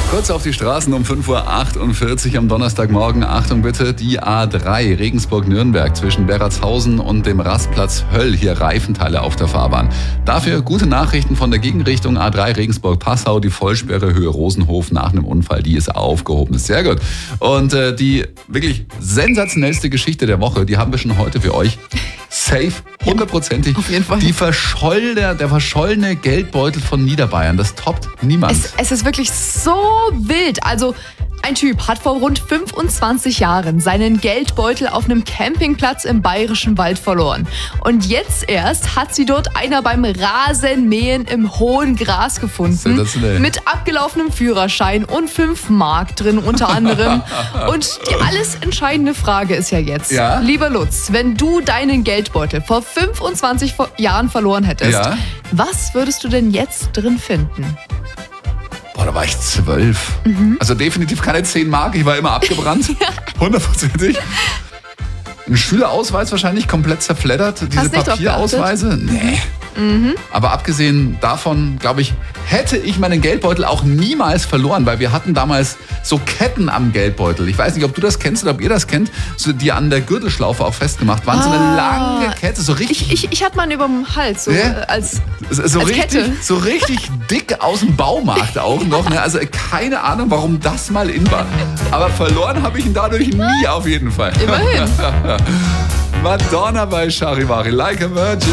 Kurz auf die Straßen um 5.48 Uhr am Donnerstagmorgen. Achtung bitte, die A3 Regensburg-Nürnberg zwischen Berratshausen und dem Rastplatz Höll. Hier Reifenteile auf der Fahrbahn. Dafür gute Nachrichten von der Gegenrichtung A3 Regensburg-Passau. Die Vollsperre Höhe Rosenhof nach einem Unfall, die ist aufgehoben. Sehr gut. Und die wirklich sensationellste Geschichte der Woche, die haben wir schon heute für euch. Safe, hundertprozentig. Auf jeden Fall. Der verschollene Geldbeutel von Niederbayern. Das toppt niemand. Es ist wirklich so wild. Also ein Typ hat vor rund 25 Jahren seinen Geldbeutel auf einem Campingplatz im Bayerischen Wald verloren. Und jetzt erst hat sie dort einer beim Rasenmähen im hohen Gras gefunden. Mit abgelaufenem Führerschein und 5 Mark drin unter anderem. Und die alles entscheidende Frage ist ja jetzt, lieber Lutz, wenn du deinen Geldbeutel vor 25 Jahren verloren hättest, was würdest du denn jetzt drin finden? Boah, da war ich 12. Also definitiv keine 10 Mark, ich war immer abgebrannt. Hundertprozentig. Ein Schülerausweis wahrscheinlich komplett zerfleddert. Diese Papierausweise? Nee. Aber abgesehen davon, glaube ich, hätte ich meinen Geldbeutel auch niemals verloren, weil wir hatten damals so Ketten am Geldbeutel. Ich weiß nicht, ob du das kennst oder ob ihr das kennt, so, die an der Gürtelschlaufe auch festgemacht waren. So eine lange Kette, so richtig. Ich hatte mal über dem Hals, so als richtig, Kette. So richtig dick aus dem Baumarkt auch noch. Ne? Also keine Ahnung, warum das mal in war. Aber verloren habe ich ihn dadurch nie, auf jeden Fall. Immerhin. Madonna bei Charivari, Like a Virgin.